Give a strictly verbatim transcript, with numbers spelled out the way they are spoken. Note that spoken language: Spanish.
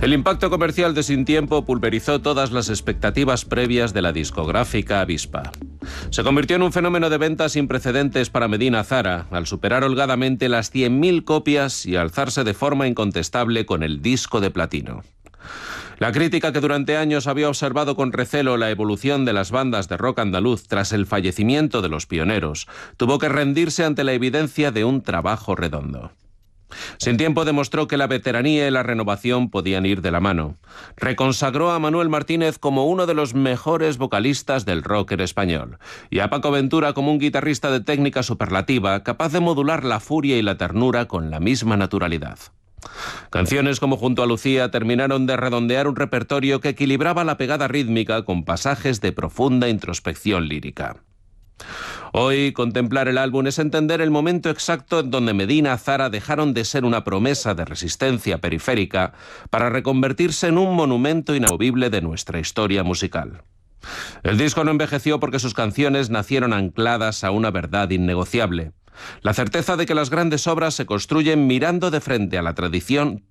El impacto comercial de Sin Tiempo pulverizó todas las expectativas previas de la discográfica Avispa. Se convirtió en un fenómeno de ventas sin precedentes para Medina Zara, al superar holgadamente las cien mil copias y alzarse de forma incontestable con el disco de platino. La crítica, que durante años había observado con recelo la evolución de las bandas de rock andaluz tras el fallecimiento de los pioneros, tuvo que rendirse ante la evidencia de un trabajo redondo. Sin Tiempo demostró que la veteranía y la renovación podían ir de la mano. Reconsagró a Manuel Martínez como uno de los mejores vocalistas del rock en español, y a Paco Ventura como un guitarrista de técnica superlativa, capaz de modular la furia y la ternura con la misma naturalidad. Canciones como Junto a Lucía terminaron de redondear un repertorio que equilibraba la pegada rítmica con pasajes de profunda introspección lírica. Hoy, contemplar el álbum es entender el momento exacto en donde Medina Zara dejaron de ser una promesa de resistencia periférica para reconvertirse en un monumento inamovible de nuestra historia musical. El disco no envejeció porque sus canciones nacieron ancladas a una verdad innegociable: la certeza de que las grandes obras se construyen mirando de frente a la tradición